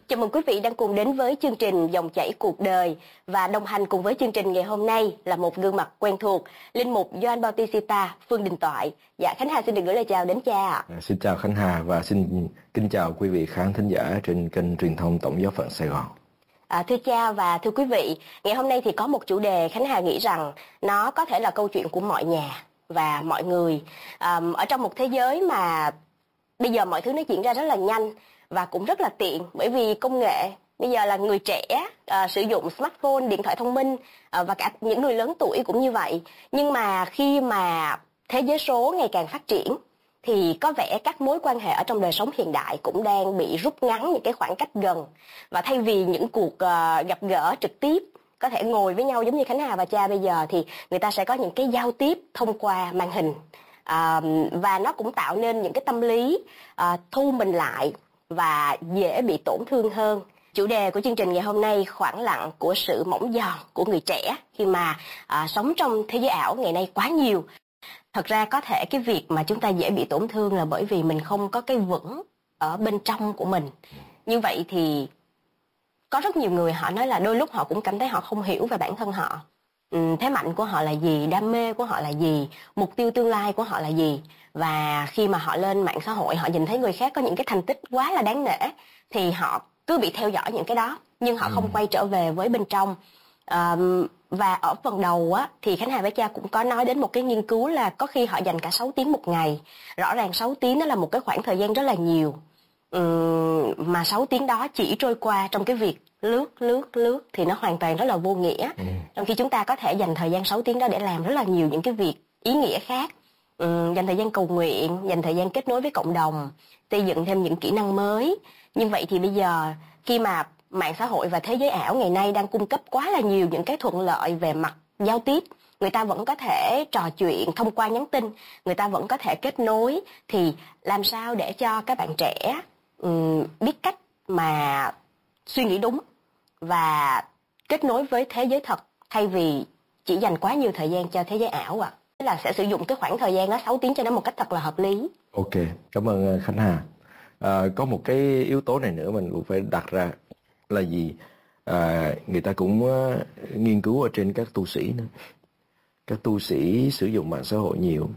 Chào mừng quý vị đang cùng đến với chương trình Dòng chảy cuộc đời, và đồng hành cùng với chương trình ngày hôm nay là một gương mặt quen thuộc, linh mục Gioan Bautista Phương Đình Toại. Dạ, Khánh Hà xin được gửi lời chào đến cha ạ. Xin chào Khánh Hà và xin kính chào quý vị khán thính giả trên kênh truyền thông Tổng giáo phận Sài Gòn. Thưa cha và thưa quý vị, ngày hôm nay thì có một chủ đề Khánh Hà nghĩ rằng nó có thể là câu chuyện của mọi nhà và mọi người. Ở trong một thế giới mà bây giờ mọi thứ nó diễn ra rất là nhanh và cũng rất là tiện, bởi vì công nghệ bây giờ là người trẻ sử dụng smartphone, điện thoại thông minh, và cả những người lớn tuổi cũng như vậy. Nhưng mà khi mà thế giới số ngày càng phát triển thì có vẻ các mối quan hệ ở trong đời sống hiện đại cũng đang bị rút ngắn những cái khoảng cách gần. Và thay vì những cuộc gặp gỡ trực tiếp, có thể ngồi với nhau giống như Khánh Hà và cha bây giờ, thì người ta sẽ có những cái giao tiếp thông qua màn hình. Và nó cũng tạo nên những cái tâm lý thu mình lại và dễ bị tổn thương hơn. Chủ đề của chương trình ngày hôm nay, khoảng lặng của sự mỏng giòn của người trẻ khi mà sống trong thế giới ảo ngày nay quá nhiều. Thật ra có thể cái việc mà chúng ta dễ bị tổn thương là bởi vì mình không có cái vững ở bên trong của mình. Như vậy thì có rất nhiều người họ nói là đôi lúc họ cũng cảm thấy họ không hiểu về bản thân họ. Thế mạnh của họ là gì, đam mê của họ là gì, mục tiêu tương lai của họ là gì. Và khi mà họ lên mạng xã hội, họ nhìn thấy người khác có những cái thành tích quá là đáng nể, thì họ cứ bị theo dõi những cái đó, nhưng họ không quay trở về với bên trong. Và ở phần đầu á, thì Khánh Hà với cha cũng có nói đến một cái nghiên cứu là có khi họ dành cả 6 tiếng một ngày. Rõ ràng 6 tiếng đó là một cái khoảng thời gian rất là nhiều. Mà 6 tiếng đó chỉ trôi qua trong cái việc lướt thì nó hoàn toàn rất là vô nghĩa. Trong khi chúng ta có thể dành thời gian 6 tiếng đó để làm rất là nhiều những cái việc ý nghĩa khác. Dành thời gian cầu nguyện, dành thời gian kết nối với cộng đồng, xây dựng thêm những kỹ năng mới. Như vậy thì bây giờ khi mà mạng xã hội và thế giới ảo ngày nay đang cung cấp quá là nhiều những cái thuận lợi về mặt giao tiếp, người ta vẫn có thể trò chuyện thông qua nhắn tin, người ta vẫn có thể kết nối, thì làm sao để cho các bạn trẻ biết cách mà suy nghĩ đúng và kết nối với thế giới thật, thay vì chỉ dành quá nhiều thời gian cho thế giới ảo ạ? Là sẽ sử dụng cái khoảng thời gian đó 6 tiếng cho nó một cách thật là hợp lý. Ok, cảm ơn Khánh Hà. Có một cái yếu tố này nữa mình cũng phải đặt ra là gì? Người ta cũng nghiên cứu ở trên các tu sĩ nữa. Các tu sĩ sử dụng mạng xã hội nhiều,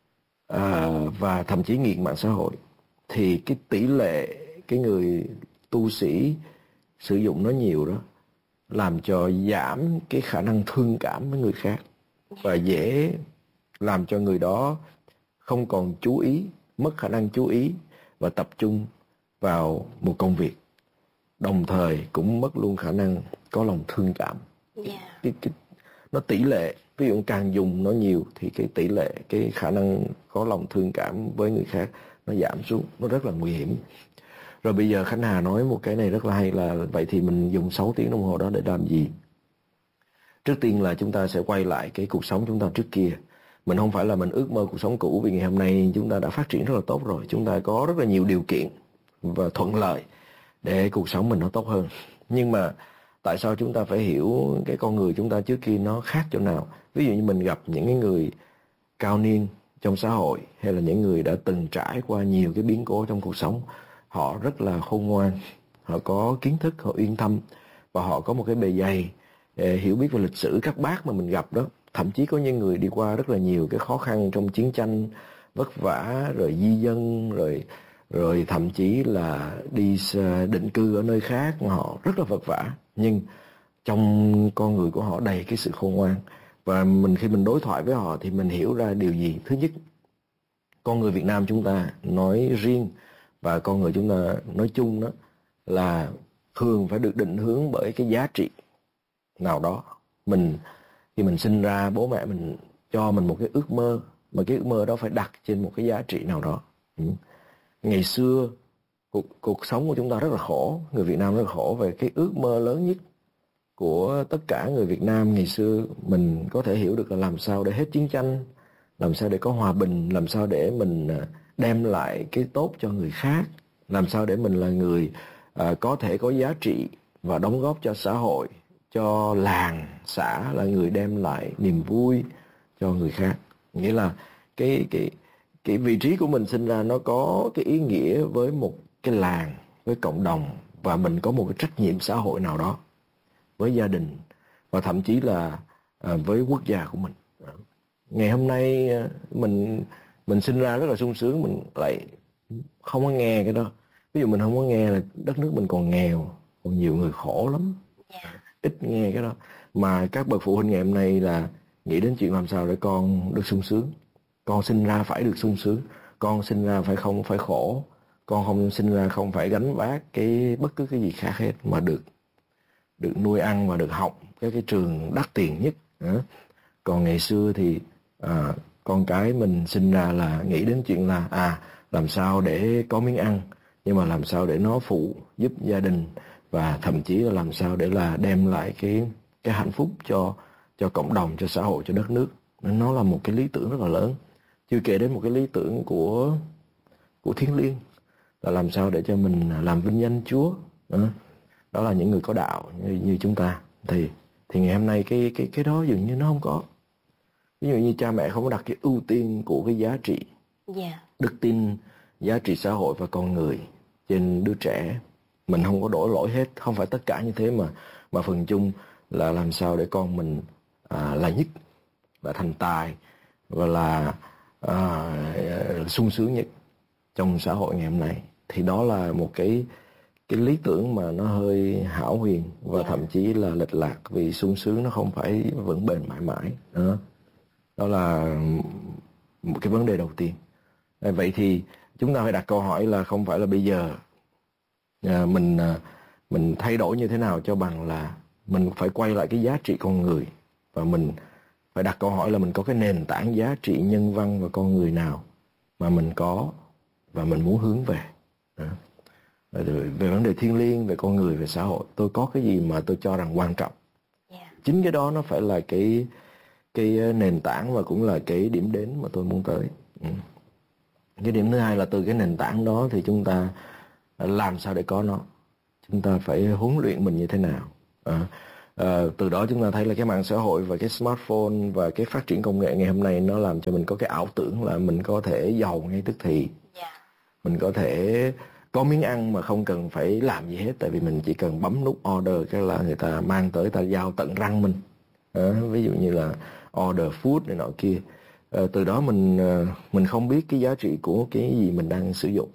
và thậm chí nghiện mạng xã hội, thì cái tỷ lệ cái người tu sĩ sử dụng nó nhiều đó làm cho giảm cái khả năng thương cảm với người khác, và dễ làm cho người đó không còn chú ý, mất khả năng chú ý và tập trung vào một công việc, đồng thời cũng mất luôn khả năng có lòng thương cảm. Nó tỷ lệ, ví dụ càng dùng nó nhiều thì cái tỷ lệ, cái khả năng có lòng thương cảm với người khác nó giảm xuống, nó rất là nguy hiểm. Rồi bây giờ Khánh Hà nói một cái này rất là hay là vậy thì mình dùng 6 tiếng đồng hồ đó để làm gì? Trước tiên là chúng ta sẽ quay lại cái cuộc sống chúng ta trước kia. Mình không phải là mình ước mơ cuộc sống cũ, vì ngày hôm nay chúng ta đã phát triển rất là tốt rồi. Chúng ta có rất là nhiều điều kiện và thuận lợi để cuộc sống mình nó tốt hơn. Nhưng mà tại sao chúng ta phải hiểu cái con người chúng ta trước kia nó khác chỗ nào? Ví dụ như mình gặp những cái người cao niên trong xã hội, hay là những người đã từng trải qua nhiều cái biến cố trong cuộc sống, họ rất là khôn ngoan, họ có kiến thức, họ uyên thâm, và họ có một cái bề dày hiểu biết về lịch sử. Các bác mà mình gặp đó, thậm chí có những người đi qua rất là nhiều cái khó khăn trong chiến tranh, vất vả, rồi di dân, rồi thậm chí là đi định cư ở nơi khác, mà họ rất là vất vả, nhưng trong con người của họ đầy cái sự khôn ngoan. Và khi mình đối thoại với họ thì mình hiểu ra điều gì? Thứ nhất, con người Việt Nam chúng ta nói riêng và con người chúng ta nói chung đó là thường phải được định hướng bởi cái giá trị nào đó. Khi mình sinh ra, bố mẹ mình cho mình một cái ước mơ, mà cái ước mơ đó phải đặt trên một cái giá trị nào đó. Ngày xưa cuộc sống của chúng ta rất là khổ, người Việt Nam rất là khổ, về cái ước mơ lớn nhất của tất cả người Việt Nam ngày xưa mình có thể hiểu được là làm sao để hết chiến tranh, làm sao để có hòa bình, làm sao để mình đem lại cái tốt cho người khác, làm sao để mình là người có thể có giá trị và đóng góp cho xã hội, cho làng, xã, là người đem lại niềm vui cho người khác. Nghĩa là cái vị trí của mình sinh ra nó có cái ý nghĩa với một cái làng, với cộng đồng, và mình có một cái trách nhiệm xã hội nào đó với gia đình và thậm chí là với quốc gia của mình. Ngày hôm nay mình sinh ra rất là sung sướng, mình lại không có nghe cái đó. Ví dụ mình không có nghe là đất nước mình còn nghèo, còn nhiều người khổ lắm, ít nghe cái đó. Mà các bậc phụ huynh ngày hôm nay là nghĩ đến chuyện làm sao để con được sung sướng. Con sinh ra phải được sung sướng, con sinh ra không phải khổ, con không sinh ra không phải gánh vác bất cứ cái gì khác hết, mà được nuôi ăn và được học cái trường đắt tiền nhất. Còn ngày xưa thì con cái mình sinh ra là nghĩ đến chuyện là làm sao để có miếng ăn, nhưng mà làm sao để nó phụ giúp gia đình, và thậm chí là làm sao để là đem lại cái hạnh phúc cho cộng đồng, cho xã hội, cho đất nước. Nó là một cái lý tưởng rất là lớn. Chưa kể đến một cái lý tưởng của thiêng liêng là làm sao để cho mình làm vinh danh Chúa. Đó là những người có đạo như chúng ta. Thì ngày hôm nay cái đó dường như nó không có. Ví dụ như cha mẹ không có đặt cái ưu tiên của cái giá trị đức tin, giá trị xã hội và con người trên đứa trẻ. Mình không có đổ lỗi hết, không phải tất cả như thế, mà phần chung là làm sao để con mình là nhất, là thành tài và là sung sướng nhất trong xã hội ngày hôm nay. Thì đó là một cái lý tưởng mà nó hơi hão huyền và thậm chí là lệch lạc, vì sung sướng nó không phải vững bền mãi mãi. Đó là một cái vấn đề đầu tiên. Vậy thì chúng ta phải đặt câu hỏi là không phải là bây giờ mình thay đổi như thế nào cho bằng là mình phải quay lại cái giá trị con người, và mình phải đặt câu hỏi là mình có cái nền tảng giá trị nhân văn và con người nào mà mình có và mình muốn hướng về. Về vấn đề thiêng liêng, về con người, về xã hội, tôi có cái gì mà tôi cho rằng quan trọng. Chính cái đó nó phải là cái nền tảng và cũng là cái điểm đến mà tôi muốn tới. Cái điểm thứ hai là từ cái nền tảng đó thì chúng ta làm sao để có nó. Chúng ta phải huấn luyện mình như thế nào. Từ đó chúng ta thấy là cái mạng xã hội và cái smartphone và cái phát triển công nghệ ngày hôm nay nó làm cho mình có cái ảo tưởng là mình có thể giàu ngay tức thì. Mình có thể có miếng ăn mà không cần phải làm gì hết, tại vì mình chỉ cần bấm nút order cái là người ta mang tới, ta giao tận răng mình. Ví dụ như là order food này nọ kia. Từ đó mình không biết cái giá trị của cái gì mình đang sử dụng.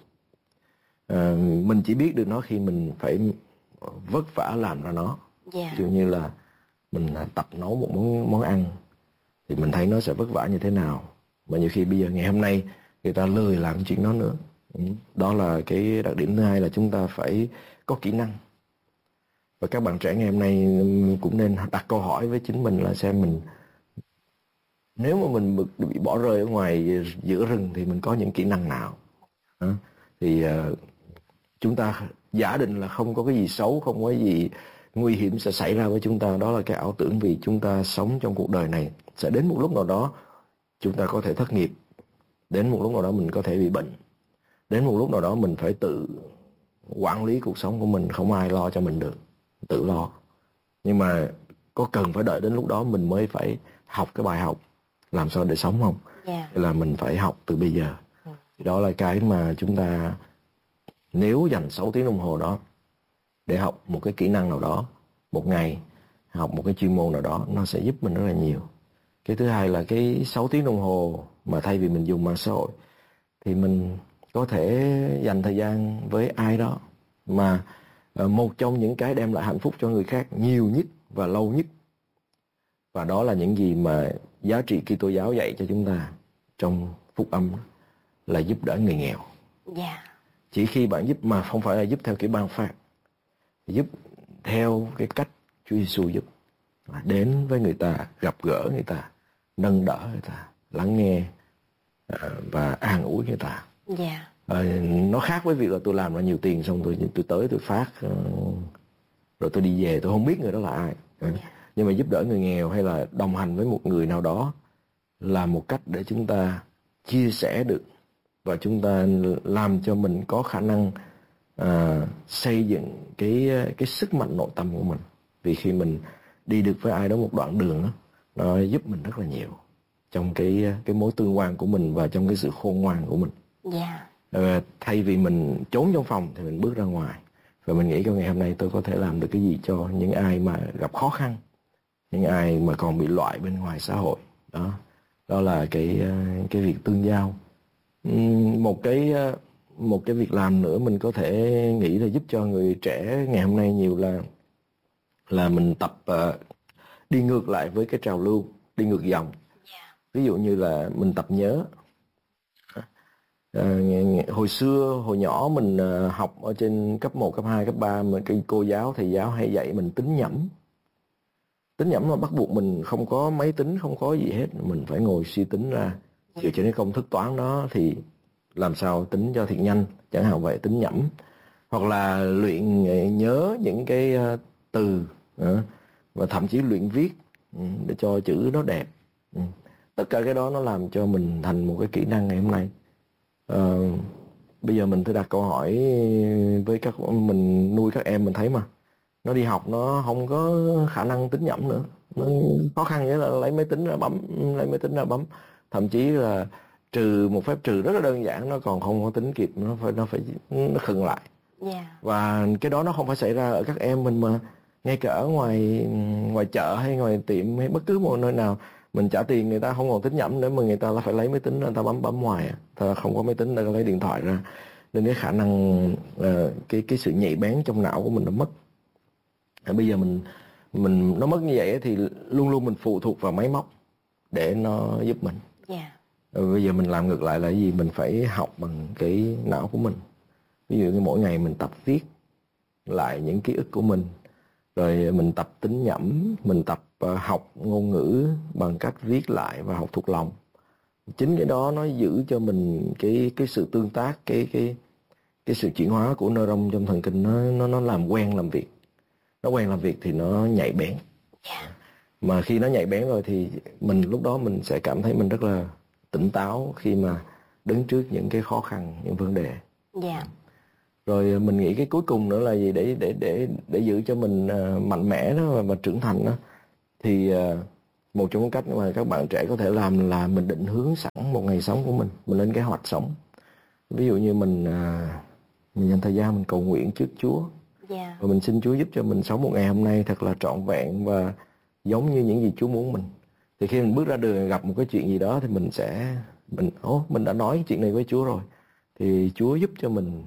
Mình chỉ biết được nó khi mình phải vất vả làm ra nó. Ví dụ như là mình tập nấu một món ăn thì mình thấy nó sẽ vất vả như thế nào, mà nhiều khi bây giờ ngày hôm nay người ta lười làm chuyện đó nữa. Đó là cái đặc điểm thứ hai, là chúng ta phải có kỹ năng. Và các bạn trẻ ngày hôm nay cũng nên đặt câu hỏi với chính mình là xem mình, nếu mà mình bị bỏ rơi ở ngoài giữa rừng thì mình có những kỹ năng nào. Thì chúng ta giả định là không có cái gì xấu, không có gì nguy hiểm sẽ xảy ra với chúng ta. Đó là cái ảo tưởng, vì chúng ta sống trong cuộc đời này sẽ đến một lúc nào đó chúng ta có thể thất nghiệp, đến một lúc nào đó mình có thể bị bệnh, đến một lúc nào đó mình phải tự quản lý cuộc sống của mình, không ai lo cho mình được, tự lo. Nhưng mà có cần phải đợi đến lúc đó mình mới phải học cái bài học làm sao để sống không? Là mình phải học từ bây giờ. Đó là cái mà chúng ta, nếu dành 6 tiếng đồng hồ đó để học một cái kỹ năng nào đó một ngày, học một cái chuyên môn nào đó, nó sẽ giúp mình rất là nhiều. Cái thứ hai là cái 6 tiếng đồng hồ mà thay vì mình dùng mạng xã hội thì mình có thể dành thời gian với ai đó mà một trong những cái đem lại hạnh phúc cho người khác nhiều nhất và lâu nhất. Và đó là những gì mà giá trị Kitô giáo dạy cho chúng ta trong phúc âm, là giúp đỡ người nghèo. Chỉ khi bạn giúp mà không phải là giúp theo kiểu ban phát, giúp theo cái cách Chúa Giêsu giúp, là đến với người ta, gặp gỡ người ta, nâng đỡ người ta, lắng nghe và an ủi người ta. Nó khác với việc là tôi làm ra nhiều tiền xong tôi tới tôi phát rồi tôi đi về, tôi không biết người đó là ai. Nhưng mà giúp đỡ người nghèo hay là đồng hành với một người nào đó là một cách để chúng ta chia sẻ được, và chúng ta làm cho mình có khả năng xây dựng cái sức mạnh nội tâm của mình. Vì khi mình đi được với ai đó một đoạn đường đó, nó giúp mình rất là nhiều trong cái mối tương quan của mình và trong cái sự khôn ngoan của mình. Thay vì mình trốn trong phòng thì mình bước ra ngoài. Và mình nghĩ trong ngày hôm nay tôi có thể làm được cái gì cho những ai mà gặp khó khăn, những ai mà còn bị loại bên ngoài xã hội. Đó là cái việc tương giao. Một cái việc làm nữa mình có thể nghĩ là giúp cho người trẻ ngày hôm nay nhiều là mình tập đi ngược lại với cái trào lưu, đi ngược dòng. Ví dụ như là mình tập nhớ. Hồi xưa, hồi nhỏ mình học ở trên cấp 1, cấp 2, cấp 3 mà cái cô giáo, thầy giáo hay dạy mình tính nhẩm. Tính nhẩm mà bắt buộc mình không có máy tính, không có gì hết, mình phải ngồi suy tính ra dựa trên cái công thức toán đó thì làm sao tính cho thiệt nhanh, chẳng hạn vậy, tính nhẩm. Hoặc là luyện nhớ những cái từ và thậm chí luyện viết để cho chữ nó đẹp. Tất cả cái đó nó làm cho mình thành một cái kỹ năng ngày hôm nay. Bây giờ mình thử đặt câu hỏi với mình nuôi các em, mình thấy mà nó đi học nó không có khả năng tính nhẩm nữa, nó khó khăn nghĩa là lấy máy tính ra bấm, thậm chí là trừ một phép trừ rất là đơn giản nó còn không có tính kịp, nó khựng lại. Và cái đó nó không phải xảy ra ở các em mình, mà ngay cả ở ngoài chợ hay ngoài tiệm hay bất cứ một nơi nào mình trả tiền người ta không còn tính nhẩm nữa, mà người ta là phải lấy máy tính, người ta bấm ngoài, ta không có máy tính, người ta lấy điện thoại ra, nên cái khả năng cái sự nhạy bén trong não của mình nó mất. Bây giờ mình nó mất như vậy thì luôn luôn mình phụ thuộc vào máy móc để nó giúp mình. Bây giờ mình làm ngược lại là gì? Mình phải học bằng cái não của mình. Ví dụ như mỗi ngày mình tập viết lại những ký ức của mình, rồi mình tập tính nhẩm, mình tập học ngôn ngữ bằng cách viết lại và học thuộc lòng. Chính cái đó nó giữ cho mình cái sự tương tác, cái sự chuyển hóa của neuron trong thần kinh, nó làm quen làm việc. Nó quen làm việc thì nó nhạy bén. Mà khi nó nhạy bén rồi thì lúc đó mình sẽ cảm thấy mình rất là tỉnh táo khi mà đứng trước những cái khó khăn, những vấn đề. Rồi mình nghĩ cái cuối cùng nữa là gì, để giữ cho mình mạnh mẽ đó và trưởng thành đó, thì một trong những cách mà các bạn trẻ có thể làm là mình định hướng sẵn một ngày sống của mình lên kế hoạch sống. Ví dụ như mình dành thời gian mình cầu nguyện trước Chúa, và mình xin Chúa giúp cho mình sống một ngày hôm nay thật là trọn vẹn và giống như những gì Chúa muốn mình. Thì khi mình bước ra đường gặp một cái chuyện gì đó thì mình đã nói chuyện này với Chúa rồi, thì Chúa giúp cho mình,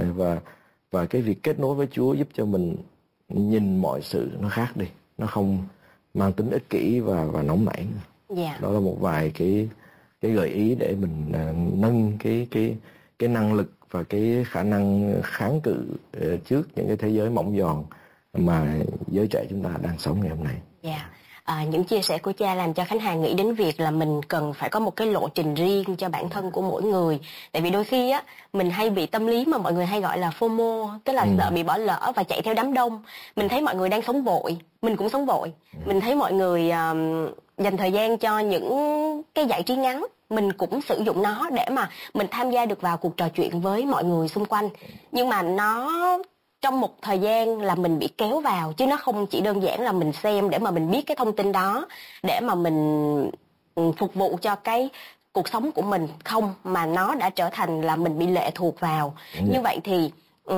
và cái việc kết nối với Chúa giúp cho mình nhìn mọi sự nó khác đi, nó không mang tính ích kỷ và nóng nảy. Đó là một vài cái gợi ý để mình nâng cái năng lực và cái khả năng kháng cự trước những cái thế giới mỏng giòn mà giới trẻ chúng ta đang sống ngày hôm nay. Những chia sẻ của cha làm cho Khánh Hà nghĩ đến việc là mình cần phải có một cái lộ trình riêng cho bản thân của mỗi người. Tại vì đôi khi á, mình hay bị tâm lý mà mọi người hay gọi là FOMO, tức là sợ bị bỏ lỡ và chạy theo đám đông. Mình thấy mọi người đang sống vội, mình cũng sống vội. Mình thấy mọi người dành thời gian cho những cái giải trí ngắn, mình cũng sử dụng nó để mà mình tham gia được vào cuộc trò chuyện với mọi người xung quanh. Nhưng mà nó trong một thời gian là mình bị kéo vào, chứ nó không chỉ đơn giản là mình xem để mà mình biết cái thông tin đó để mà mình phục vụ cho cái cuộc sống của mình không, mà nó đã trở thành là mình bị lệ thuộc vào. Như vậy thì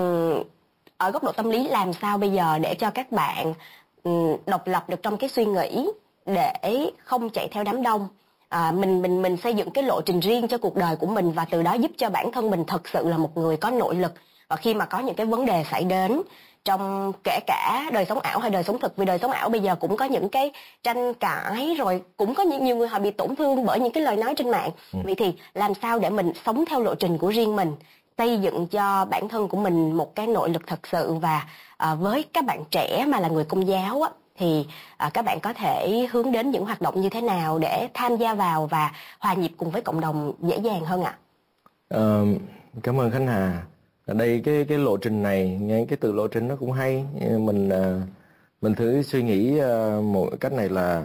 ở góc độ tâm lý làm sao bây giờ để cho các bạn độc lập được trong cái suy nghĩ để không chạy theo đám đông, mình xây dựng cái lộ trình riêng cho cuộc đời của mình, và từ đó giúp cho bản thân mình thật sự là một người có nội lực. Và khi mà có những cái vấn đề xảy đến trong kể cả đời sống ảo hay đời sống thực, vì đời sống ảo bây giờ cũng có những cái tranh cãi, rồi cũng có nhiều người họ bị tổn thương bởi những cái lời nói trên mạng. Vậy thì làm sao để mình sống theo lộ trình của riêng mình, xây dựng cho bản thân của mình một cái nội lực thật sự. Và với các bạn trẻ mà là người Công giáo á, thì các bạn có thể hướng đến những hoạt động như thế nào để tham gia vào và hòa nhịp cùng với cộng đồng dễ dàng hơn ạ? Cảm ơn Khánh Hà. Ở đây cái lộ trình này, nghe cái từ lộ trình nó cũng hay. Mình thử suy nghĩ một cách này là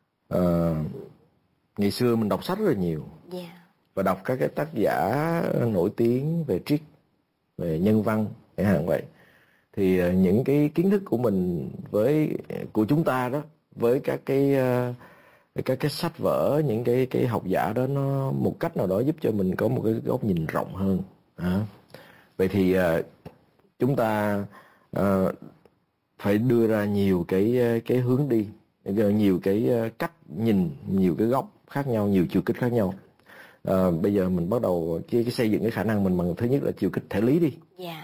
ngày xưa mình đọc sách rất là nhiều, và đọc các cái tác giả nổi tiếng về triết, về nhân văn chẳng hạn vậy. Thì những cái kiến thức của mình của chúng ta đó, với các cái sách vở, những cái học giả đó, nó một cách nào đó giúp cho mình có một cái góc nhìn rộng hơn. Vậy thì chúng ta phải đưa ra nhiều cái hướng đi, nhiều cái cách nhìn, nhiều cái góc khác nhau, nhiều chiều kích khác nhau. Bây giờ mình bắt đầu cái xây dựng cái khả năng mình bằng thứ nhất là chiều kích thể lý đi.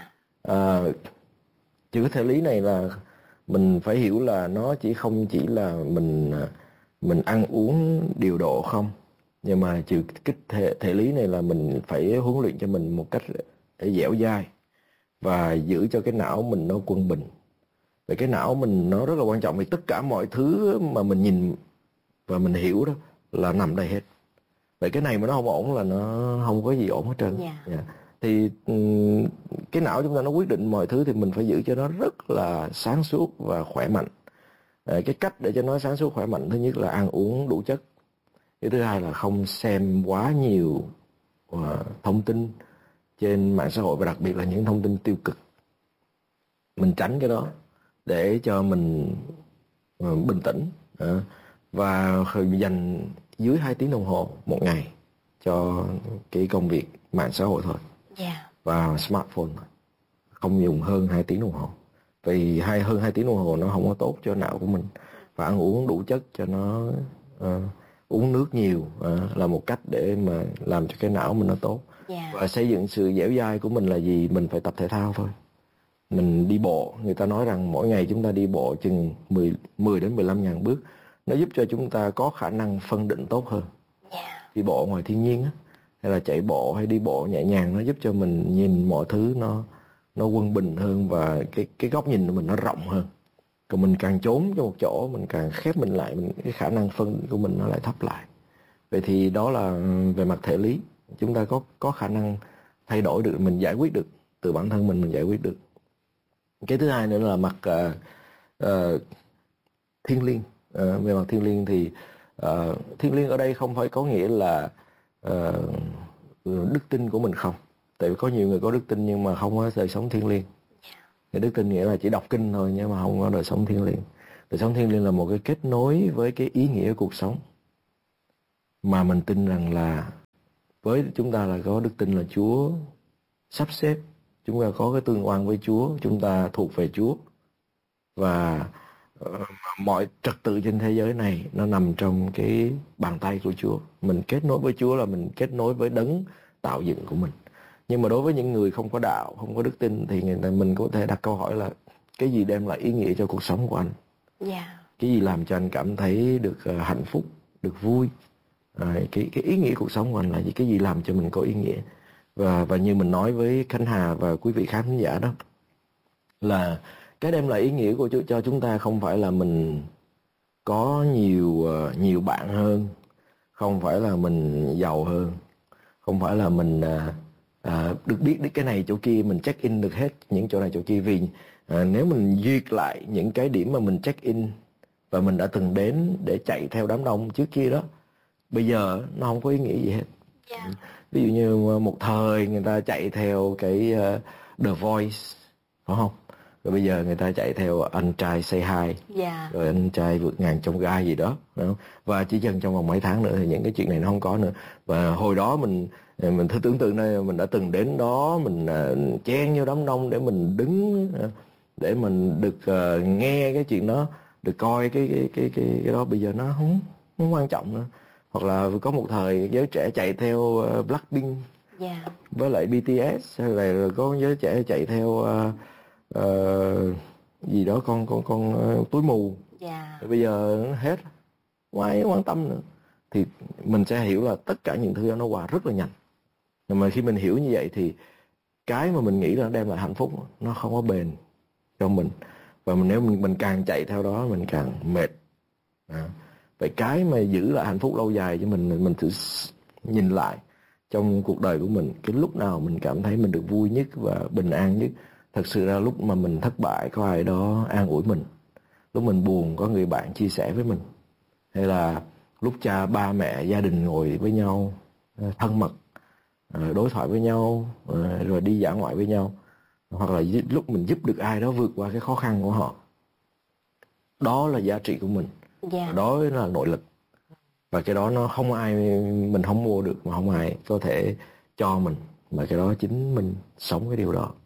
Chiều kích thể lý này là mình phải hiểu là nó không chỉ là mình ăn uống điều độ không, nhưng mà chiều kích thể lý này là mình phải huấn luyện cho mình một cách để dẻo dai và giữ cho cái não mình nó quân bình. Vậy cái não mình nó rất là quan trọng, vì tất cả mọi thứ mà mình nhìn và mình hiểu đó là nằm đây hết. Vậy cái này mà nó không ổn là nó không có gì ổn hết trơn. Thì cái não chúng ta nó quyết định mọi thứ, thì mình phải giữ cho nó rất là sáng suốt và khỏe mạnh. Cái cách để cho nó sáng suốt khỏe mạnh, thứ nhất là ăn uống đủ chất. Cái thứ hai là không xem quá nhiều thông tin trên mạng xã hội, và đặc biệt là những thông tin tiêu cực. Mình tránh cái đó để cho mình bình tĩnh, và dành dưới 2 tiếng đồng hồ một ngày cho cái công việc mạng xã hội thôi. Và smartphone thôi. Không dùng hơn 2 tiếng đồng hồ. Vì hơn 2 tiếng đồng hồ nó không có tốt cho não của mình. Và ăn uống đủ chất cho nó, uống nước nhiều là một cách để mà làm cho cái não mình nó tốt. Và xây dựng sự dẻo dai của mình là gì? Mình phải tập thể thao thôi. Mình đi bộ, người ta nói rằng mỗi ngày chúng ta đi bộ chừng 10 đến 15 ngàn bước. Nó giúp cho chúng ta có khả năng phân định tốt hơn. Đi bộ ngoài thiên nhiên á, hay là chạy bộ hay đi bộ nhẹ nhàng, nó giúp cho mình nhìn mọi thứ nó quân bình hơn, và cái góc nhìn của mình nó rộng hơn. Còn mình càng trốn trong một chỗ, mình càng khép mình lại, cái khả năng phân định của mình nó lại thấp lại. Vậy thì đó là về mặt thể lý, chúng ta có khả năng thay đổi được, mình giải quyết được từ bản thân mình giải quyết được. Cái thứ hai nữa là mặt thiêng liêng. Về mặt thiêng liêng thì thiêng liêng ở đây không phải có nghĩa là đức tin của mình không. Tại vì có nhiều người có đức tin nhưng mà không có đời sống thiêng liêng. Thì đức tin nghĩa là chỉ đọc kinh thôi, nhưng mà không có đời sống thiêng liêng. Đời sống thiêng liêng là một cái kết nối với cái ý nghĩa cuộc sống, mà mình tin rằng là với chúng ta là có đức tin là Chúa sắp xếp, chúng ta có cái tương quan với Chúa, chúng ta thuộc về Chúa, và mọi trật tự trên thế giới này nó nằm trong cái bàn tay của Chúa. Mình kết nối với Chúa là mình kết nối với đấng tạo dựng của mình. Nhưng mà đối với những người không có đạo, không có đức tin, thì mình có thể đặt câu hỏi là cái gì đem lại ý nghĩa cho cuộc sống của anh? Cái gì làm cho anh cảm thấy được hạnh phúc, được vui? Cái ý nghĩa cuộc sống của anh là gì? Cái gì làm cho mình có ý nghĩa? Và như mình nói với Khánh Hà và quý vị khán thính giả đó, là cái đem lại ý nghĩa của cho chúng ta không phải là mình có nhiều bạn hơn, không phải là mình giàu hơn, không phải là mình được biết đến cái này chỗ kia, mình check in được hết những chỗ này chỗ kia. Vì nếu mình duyệt lại những cái điểm mà mình check in và mình đã từng đến để chạy theo đám đông trước kia đó, bây giờ nó không có ý nghĩa gì hết. Ví dụ như một thời người ta chạy theo cái The Voice, phải không? Rồi bây giờ người ta chạy theo Anh Trai Say Hi, rồi Anh Trai Vượt Ngàn Chông Gai gì đó, đúng không? Và chỉ chừng trong vòng mấy tháng nữa thì những cái chuyện này nó không có nữa. Và hồi đó mình thử tưởng tượng đây, mình đã từng đến đó, mình chen vô đám đông để mình đứng, để mình được nghe cái chuyện đó, được coi cái đó. Bây giờ nó không quan trọng nữa. Hoặc là có một thời giới trẻ chạy theo Blackpink với lại BTS, hay là có giới trẻ chạy theo gì đó con túi mù. Bây giờ nó hết, không ai quan tâm nữa. Thì mình sẽ hiểu là tất cả những thứ đó nó qua rất là nhanh. Nhưng mà khi mình hiểu như vậy thì cái mà mình nghĩ là nó đem lại hạnh phúc nó không có bền cho mình. Và nếu mình càng chạy theo đó mình càng mệt. Vậy cái mà giữ lại hạnh phúc lâu dài cho mình thử nhìn lại trong cuộc đời của mình, cái lúc nào mình cảm thấy mình được vui nhất và bình an nhất. Thật sự ra lúc mà mình thất bại có ai đó an ủi mình, lúc mình buồn có người bạn chia sẻ với mình, hay là lúc cha ba mẹ gia đình ngồi với nhau thân mật, đối thoại với nhau, rồi đi dã ngoại với nhau, hoặc là lúc mình giúp được ai đó vượt qua cái khó khăn của họ. Đó là giá trị của mình. Đó là nội lực. Và cái đó nó không ai, mình không mua được, mà không ai có thể cho mình, mà cái đó chính mình sống cái điều đó.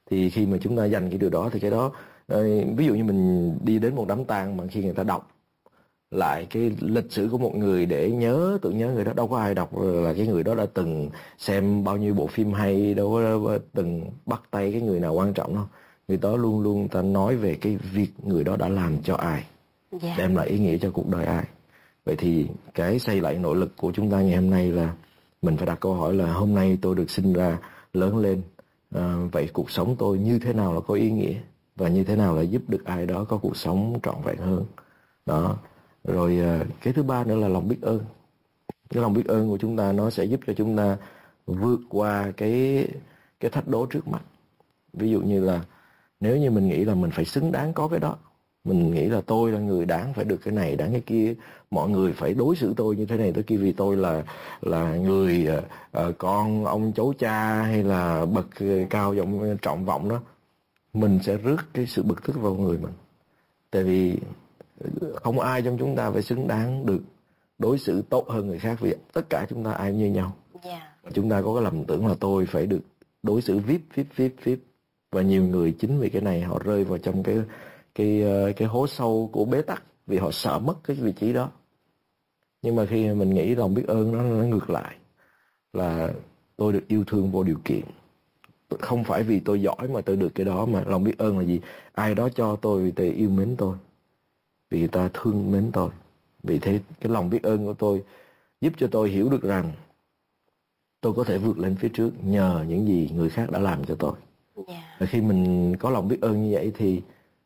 Thì khi mà chúng ta dành cái điều đó thì cái đó, ví dụ như mình đi đến một đám tang mà khi người ta đọc lại cái lịch sử của một người để tưởng nhớ người đó, đâu có ai đọc là cái người đó đã từng xem bao nhiêu bộ phim hay, đâu có từng bắt tay cái người nào quan trọng đâu. Người đó luôn luôn ta nói về cái việc người đó đã làm cho ai, đem lại ý nghĩa cho cuộc đời ai. Vậy thì cái xây lại nội lực của chúng ta ngày hôm nay là mình phải đặt câu hỏi là hôm nay tôi được sinh ra, lớn lên, vậy cuộc sống tôi như thế nào là có ý nghĩa, và như thế nào là giúp được ai đó có cuộc sống trọn vẹn hơn. Đó. Rồi cái thứ ba nữa là lòng biết ơn. Cái lòng biết ơn của chúng ta nó sẽ giúp cho chúng ta vượt qua cái thách đố trước mặt. Ví dụ như là nếu như mình nghĩ là mình phải xứng đáng có cái đó, mình nghĩ là tôi là người đáng phải được cái này, đáng cái kia, mọi người phải đối xử tôi như thế này tới kia vì tôi là người con ông cháu cha hay là bậc cao trọng vọng đó, mình sẽ rước cái sự bực tức vào người mình. Tại vì không ai trong chúng ta phải xứng đáng được đối xử tốt hơn người khác, vì tất cả chúng ta ai như nhau. Chúng ta có cái lầm tưởng là tôi phải được đối xử VIP. Và nhiều người chính vì cái này họ rơi vào trong cái hố sâu của bế tắc, vì họ sợ mất cái vị trí đó. Nhưng mà khi mình nghĩ lòng biết ơn nó ngược lại, là tôi được yêu thương vô điều kiện. Không phải vì tôi giỏi mà tôi được cái đó, mà lòng biết ơn là gì? Ai đó cho tôi vì người ta yêu mến tôi, vì người ta thương mến tôi. Vì thế cái lòng biết ơn của tôi giúp cho tôi hiểu được rằng tôi có thể vượt lên phía trước nhờ những gì người khác đã làm cho tôi. Và khi mình có lòng biết ơn như vậy thì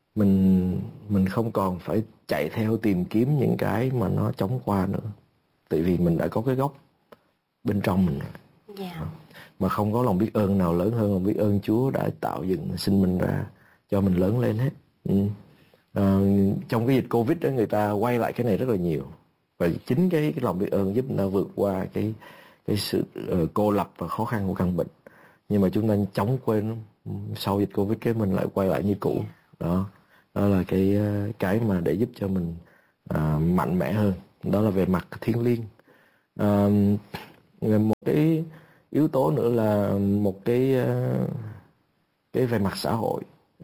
mình không còn phải chạy theo tìm kiếm những cái mà nó chóng qua nữa. Tại vì mình đã có cái gốc bên trong mình. Mà không có lòng biết ơn nào lớn hơn lòng biết ơn Chúa đã tạo dựng sinh mình ra cho mình lớn lên hết. Trong cái dịch Covid đó, người ta quay lại cái này rất là nhiều. Và chính cái lòng biết ơn giúp người ta vượt qua cái sự cô lập và khó khăn của căn bệnh. Nhưng mà chúng ta chóng quên, sau dịch Covid cái mình lại quay lại như cũ. Đó là cái mà để giúp cho mình mạnh mẽ hơn. Đó là về mặt thiêng liêng. Một cái yếu tố nữa là một cái về mặt xã hội.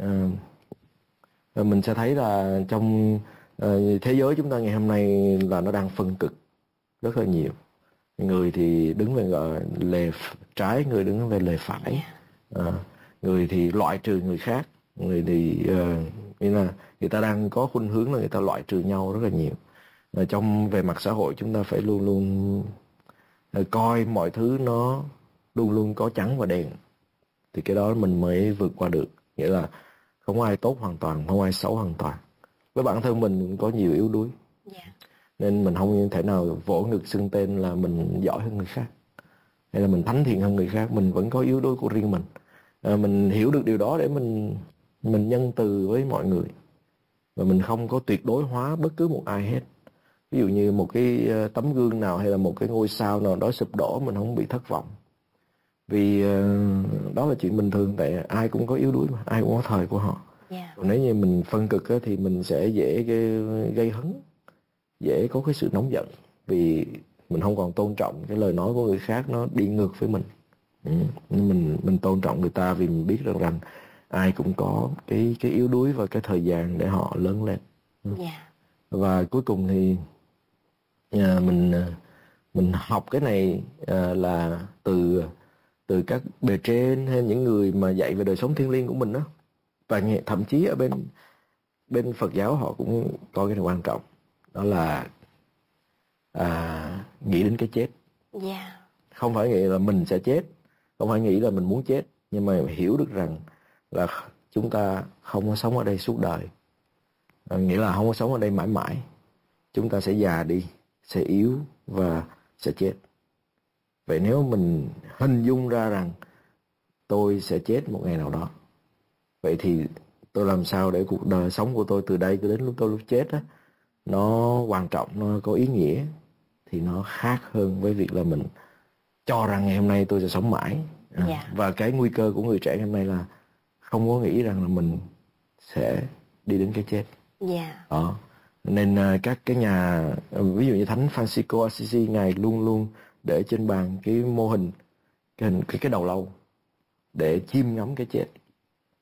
Mình sẽ thấy là trong thế giới chúng ta ngày hôm nay là nó đang phân cực rất là nhiều. Người thì đứng về lề trái, người đứng về lề phải. Người thì loại trừ người khác, người thì nghĩa là người ta đang có khuynh hướng là người ta loại trừ nhau rất là nhiều. Trong về mặt xã hội chúng ta phải luôn luôn coi mọi thứ nó luôn luôn có trắng và đen, thì cái đó mình mới vượt qua được. Nghĩa là không ai tốt hoàn toàn, không ai xấu hoàn toàn. Với bản thân mình có nhiều yếu đuối, nên mình không thể nào vỗ ngực xưng tên là mình giỏi hơn người khác, hay là mình thánh thiện hơn người khác. Mình vẫn có yếu đuối của riêng mình. Mình hiểu được điều đó để mình nhân từ với mọi người, và mình không có tuyệt đối hóa bất cứ một ai hết. Ví dụ như một cái tấm gương nào hay là một cái ngôi sao nào đó sụp đổ, mình không bị thất vọng, vì đó là chuyện bình thường. Tại ai cũng có yếu đuối mà, ai cũng có thời của họ. Còn nếu như mình phân cực thì mình sẽ dễ gây hấn, dễ có cái sự nóng giận, vì mình không còn tôn trọng cái lời nói của người khác, nó đi ngược với mình. Mình tôn trọng người ta vì mình biết rằng ai cũng có cái yếu đuối và cái thời gian để họ lớn lên. Và cuối cùng thì mình học cái này là từ các bề trên hay những người mà dạy về đời sống thiêng liêng của mình đó. Và thậm chí ở bên Phật giáo họ cũng có cái này quan trọng, đó là nghĩ đến cái chết. Không phải nghĩ là mình sẽ chết, không phải nghĩ là mình muốn chết, nhưng mà hiểu được rằng là chúng ta không có sống ở đây suốt đời. Nghĩa là không có sống ở đây mãi mãi. Chúng ta sẽ già đi, sẽ yếu và sẽ chết. Vậy nếu mình hình dung ra rằng tôi sẽ chết một ngày nào đó, vậy thì tôi làm sao để cuộc đời sống của tôi từ đây cho đến lúc chết á, nó quan trọng, nó có ý nghĩa, thì nó khác hơn với việc là mình cho rằng ngày hôm nay tôi sẽ sống mãi. Và cái nguy cơ của người trẻ ngày hôm nay là không có nghĩ rằng là mình sẽ đi đến cái chết. Đó. Nên các cái nhà, ví dụ như Thánh Francisco Assisi, ngài luôn luôn để trên bàn cái mô hình cái đầu lâu để chiêm ngắm cái chết.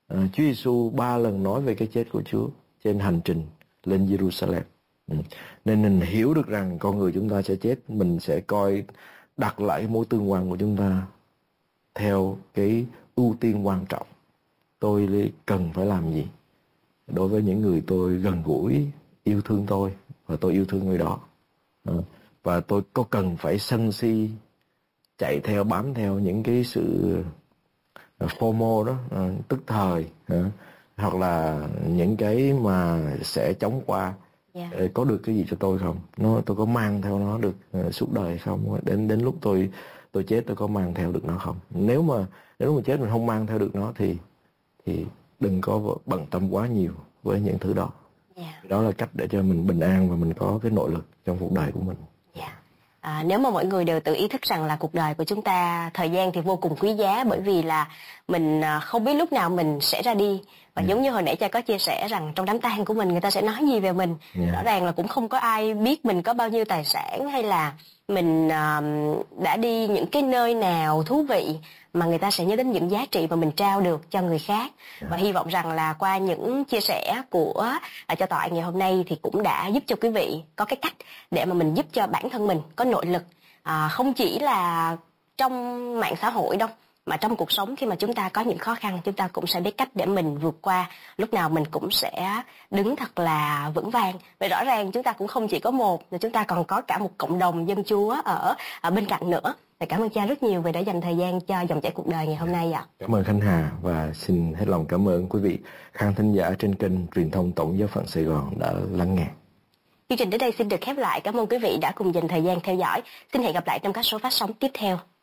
Chúa Giêsu 3 lần nói về cái chết của Chúa trên hành trình lên Jerusalem. Nên mình hiểu được rằng con người chúng ta sẽ chết, mình sẽ đặt lại cái mối tương quan của chúng ta theo cái ưu tiên quan trọng. Tôi cần phải làm gì đối với những người tôi gần gũi, yêu thương tôi, và tôi yêu thương người đó. Và tôi có cần phải sân si chạy theo, bám theo những cái sự FOMO đó, tức thời, hoặc là những cái mà sẽ chóng qua. Có được cái gì cho tôi không? Tôi có mang theo nó được suốt đời không? Đến lúc tôi chết tôi có mang theo được nó không? Nếu mà chết mình không mang theo được nó thì đừng có bận tâm quá nhiều với những thứ đó. Đó là cách để cho mình bình an và mình có cái nội lực trong cuộc đời của mình. Nếu mà mọi người đều tự ý thức rằng là cuộc đời của chúng ta, thời gian thì vô cùng quý giá, bởi vì là mình không biết lúc nào mình sẽ ra đi. Và giống như hồi nãy cha có chia sẻ rằng trong đám tang của mình người ta sẽ nói gì về mình. Rõ ràng là cũng không có ai biết mình có bao nhiêu tài sản, hay là mình đã đi những cái nơi nào thú vị, mà người ta sẽ nhớ đến những giá trị mà mình trao được cho người khác. Và hy vọng rằng là qua những chia sẻ của cho tòa ngày hôm nay thì cũng đã giúp cho quý vị có cái cách để mà mình giúp cho bản thân mình có nội lực, không chỉ là trong mạng xã hội đâu, mà trong cuộc sống khi mà chúng ta có những khó khăn, chúng ta cũng sẽ biết cách để mình vượt qua. Lúc nào mình cũng sẽ đứng thật là vững vàng. Vậy rõ ràng chúng ta cũng không chỉ có một, mà chúng ta còn có cả một cộng đồng dân Chúa ở bên cạnh nữa. Và cảm ơn cha rất nhiều vì đã dành thời gian cho Dòng Chảy Cuộc Đời ngày hôm nay ạ. Cảm ơn Khánh Hà, và xin hết lòng cảm ơn quý vị khán thính giả trên kênh truyền thông Tổng Giáo phận Sài Gòn đã lắng nghe. Chương trình đến đây xin được khép lại. Cảm ơn quý vị đã cùng dành thời gian theo dõi. Xin hẹn gặp lại trong các số phát sóng tiếp theo.